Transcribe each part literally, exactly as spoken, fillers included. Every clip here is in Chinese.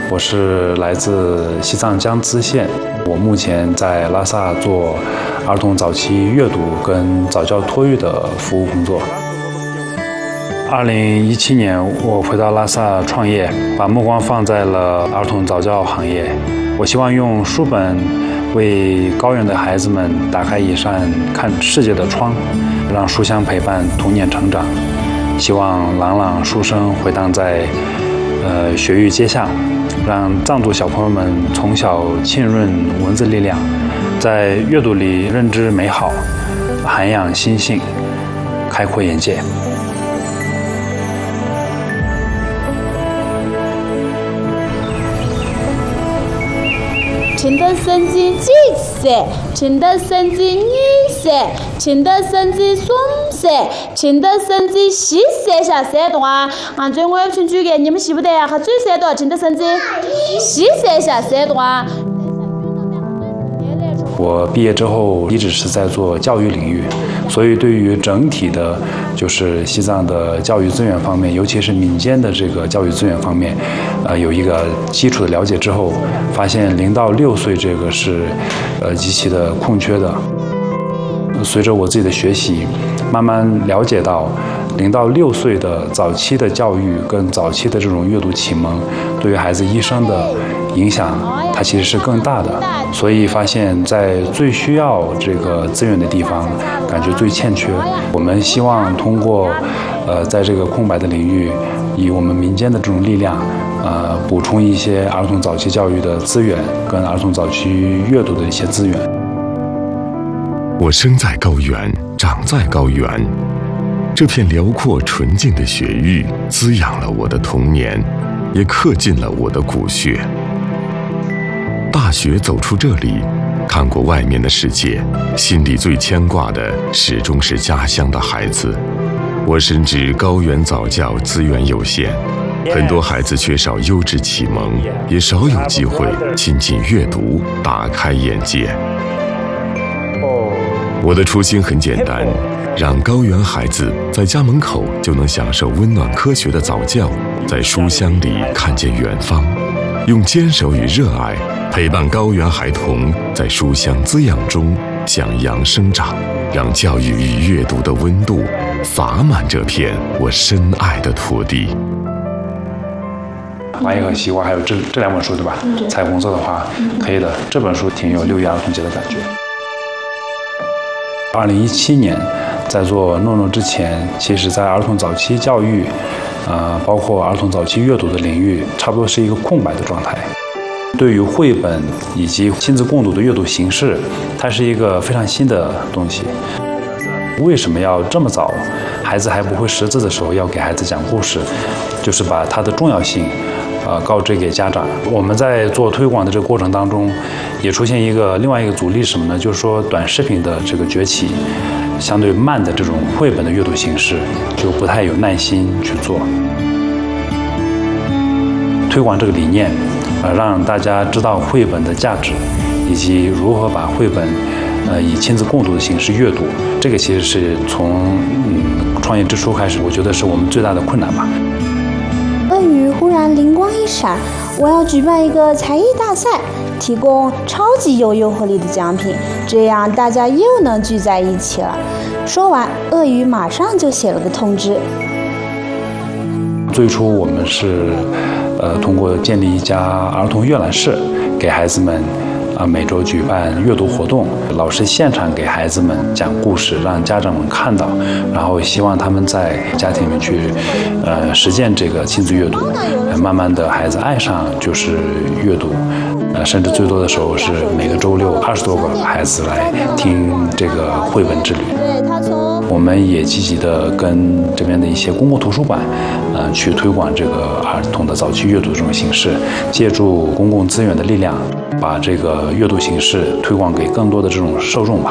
我是来自西藏江孜县，我目前在拉萨做儿童早期阅读跟早教托育的服务工作。二零一七年，我回到拉萨创业，把目光放在了儿童早教行业。我希望用书本为高原的孩子们打开一扇看世界的窗，让书香陪伴童年成长。希望朗朗书声回荡在呃雪域街巷，让藏族小朋友们从小浸润文字力量，在阅读里认知美好，涵养心性，开阔眼界。 情的生机金色，情的生机女色，情的生机棕色，情的生机细色下色段。按照我要群主给你们记不得啊？它最色段情的生机细色下色段。 我毕业之后一直是在做教育领域，所以对于整体的，就是西藏的教育资源方面，尤其是民间的这个教育资源方面，呃，有一个基础的了解之后，发现零到六岁这个是，呃，极其的空缺的。随着我自己的学习，慢慢了解到，零到六岁的早期的教育跟早期的这种阅读启蒙，对于孩子一生的影响，它其实是更大的。所以发现，在最需要这个资源的地方，感觉最欠缺。我们希望通过，呃，在这个空白的领域，以我们民间的这种力量，呃，补充一些儿童早期教育的资源，跟儿童早期阅读的一些资源。 我生在高原，长在高原，这片辽阔纯净的雪域滋养了我的童年，也刻进了我的骨血。大雪走出这里，看过外面的世界，心里最牵挂的始终是家乡的孩子。我深知高原早教资源有限，很多孩子缺少优质启蒙，也少有机会亲近阅读，打开眼界。我的初心很简单，让高原孩子在家门口就能享受温暖科学的早教，在书香里看见远方，用坚守与热爱陪伴高原孩童在书香滋养中向阳生长，让教育与阅读的温度洒满这片我深爱的土地。 花叶和西瓜还有这这两本书对吧？嗯、彩虹色的花，可以的。这本书挺有六一儿童节的感觉。二零一七年，在做诺诺之前，其实在儿童早期教育，呃，包括儿童早期阅读的领域，差不多是一个空白的状态。对于绘本以及亲子共读的阅读形式，它是一个非常新的东西。为什么要这么早，孩子还不会识字的时候，要给孩子讲故事？就是把它的重要性，呃，告知给家长。我们在做推广的这个过程当中，也出现一个另外一个阻力是什么呢？就是说短视频的这个崛起，相对慢的这种绘本的阅读形式，就不太有耐心去做。推广这个理念，呃，让大家知道绘本的价值，以及如何把绘本，呃，以亲子共读的形式阅读。这个其实是从嗯创业之初开始，我觉得是我们最大的困难吧。 鳄鱼忽然灵光一闪，我要举办一个才艺大赛，提供超级有诱惑力的奖品，这样大家又能聚在一起了。说完，鳄鱼马上就写了个通知。 最初我们是，呃，通过建立一家儿童阅览室，给孩子们，啊、呃，每周举办阅读活动，老师现场给孩子们讲故事，让家长们看到，然后希望他们在家庭里面去，呃，实践这个亲子阅读，呃、慢慢的孩子爱上就是阅读，呃，甚至最多的时候是每个周六二十多个孩子来听这个绘本之旅。我们也积极的跟这边的一些公共图书馆，呃，去推广这个儿童的早期阅读这种形式，借助公共资源的力量，把这个阅读形式推广给更多的这种受众吧。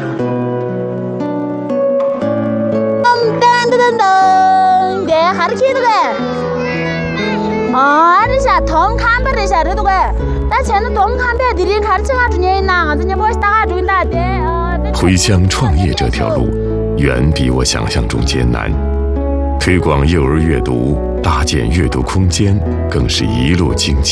噔噔噔噔，네 가르치는 거야. 아, 이제 동 캄베르 이제 이러도 거야. 나 쟤는 동 캄베 들이 가르쳐가지고 있나? 아드님 멋있다가 죽인다. 네. 回乡创业这条路，远比我想象中艰难。推广幼儿阅读，搭建阅读空间，更是一路荆棘。